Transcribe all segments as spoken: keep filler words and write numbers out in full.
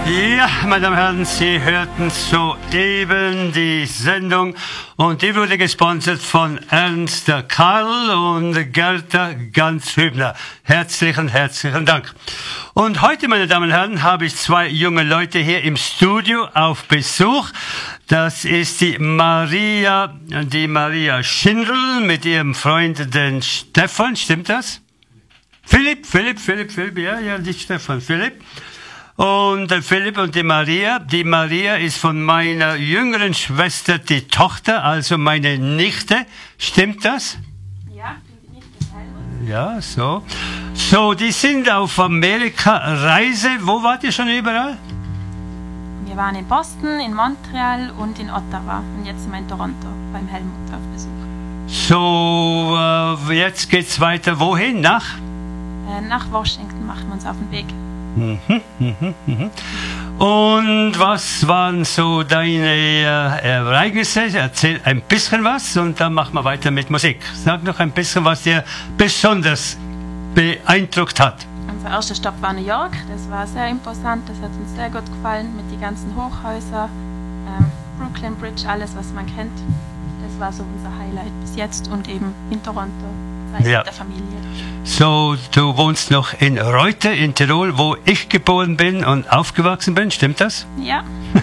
Ja, meine Damen und Herren, Sie hörten soeben die Sendung und die wurde gesponsert von Ernst Karl und Gerda Ganz-Hübner. Herzlichen, herzlichen Dank. Und heute, meine Damen und Herren, habe ich zwei junge Leute hier im Studio auf Besuch. Das ist die Maria, die Maria Schindel mit ihrem Freund, den Stefan, stimmt das? Philipp, Philipp, Philipp, Philipp, ja, ja, nicht Stefan, Philipp. Und der Philipp und die Maria. Die Maria ist von meiner jüngeren Schwester die Tochter, also meine Nichte. Stimmt das? Ja, die Nichte Helmut. Ja, so. So, die sind auf Amerika-Reise. Wo wart ihr schon überall? Wir waren in Boston, in Montreal und in Ottawa. Und jetzt sind wir in Toronto beim Helmut auf Besuch. So, äh, jetzt geht's weiter. Wohin? Nach? Äh, nach Washington machen wir uns auf den Weg. Mhm, mhm, mhm. Und was waren so deine äh, Ereignisse? Erzähl ein bisschen was und dann machen wir weiter mit Musik. Sag noch ein bisschen, was dir besonders beeindruckt hat. Unser erster Stopp war New York. Das war sehr imposant. Das hat uns sehr gut gefallen mit den ganzen Hochhäusern, ähm, Brooklyn Bridge, alles, was man kennt. Das war so unser Highlight bis jetzt und eben in Toronto, sei ja. mit der Familie. So, du wohnst noch in Reutte in Tirol, wo ich geboren bin und aufgewachsen bin, stimmt das? Ja.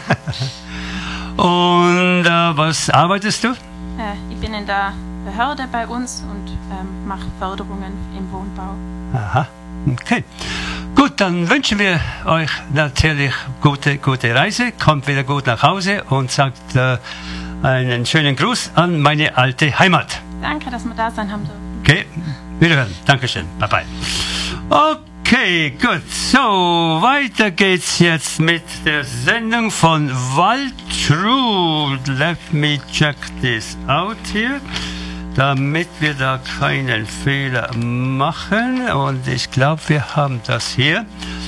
Und äh, was arbeitest du? Äh, ich bin in der Behörde bei uns und ähm, mache Förderungen im Wohnbau. Aha, okay. Gut, dann wünschen wir euch natürlich gute, gute Reise. Kommt wieder gut nach Hause und sagt äh, einen schönen Gruß an meine alte Heimat. Danke, dass wir da sein haben dürfen. Okay, wiederhören. Dankeschön. Bye bye. Okay, gut. So, weiter geht's jetzt mit der Sendung von Waltrud. Let me check this out here, damit wir da keinen Fehler machen. Und ich glaube, wir haben das hier.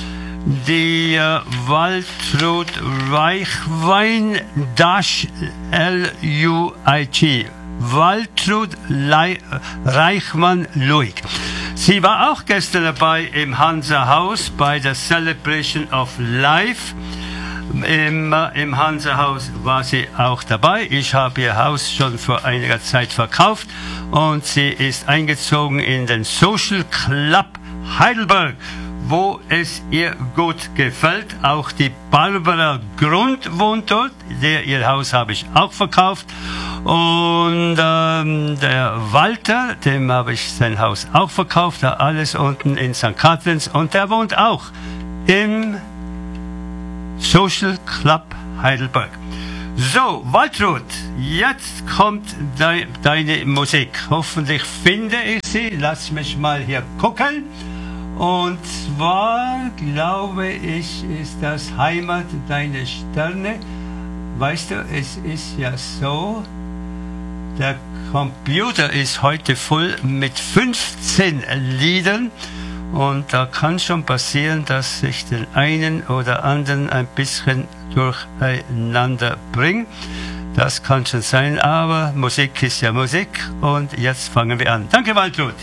Die äh, Waltrud Reichwein dash L U I G. Waltrud Reichmann-Luig. Sie war auch gestern dabei im Hansa-Haus bei der Celebration of Life. Im, äh, im Hansa-Haus war sie auch dabei. Ich habe ihr Haus schon vor einiger Zeit verkauft und sie ist eingezogen in den Social Club Heidelberg, wo es ihr gut gefällt. Auch die Barbara Grund wohnt dort. Der, ihr Haus habe ich auch verkauft. Und ähm, der Walter, dem habe ich sein Haus auch verkauft. Da alles unten in Sankt Catharines. Und der wohnt auch im Social Club Heidelberg. So, Waltrud, jetzt kommt de, deine Musik. Hoffentlich finde ich sie. Lass mich mal hier gucken. Und zwar, glaube ich, ist das Heimat deine Sterne. Weißt du, es ist ja so, der Computer ist heute voll mit fünfzehn Liedern und da kann schon passieren, dass ich den einen oder anderen ein bisschen durcheinander bringe. Das kann schon sein, aber Musik ist ja Musik und jetzt fangen wir an. Danke, Waltrud.